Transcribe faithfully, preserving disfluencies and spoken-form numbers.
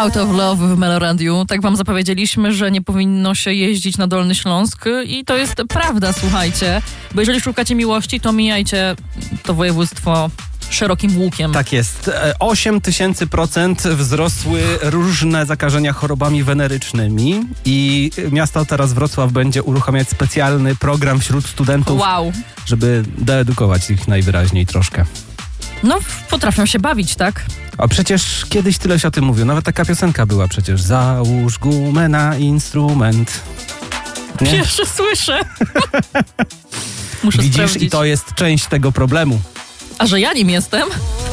Out of Love w Meloradiu. Tak wam zapowiedzieliśmy, że nie powinno się jeździć na Dolny Śląsk i to jest prawda, słuchajcie. Bo jeżeli szukacie miłości, to mijajcie to województwo szerokim łukiem. Tak jest. osiem tysięcy procent wzrosły różne zakażenia chorobami wenerycznymi i miasto teraz Wrocław będzie uruchamiać specjalny program wśród studentów, wow, żeby doedukować ich najwyraźniej troszkę. No, potrafią się bawić, tak? A przecież kiedyś tyle się o tym mówiło. Nawet taka piosenka była przecież. Załóż gumę na instrument. Nie? Pierwsze słyszę. Muszę Widzisz, sprawdzić. i to jest część tego problemu. A że ja nim jestem?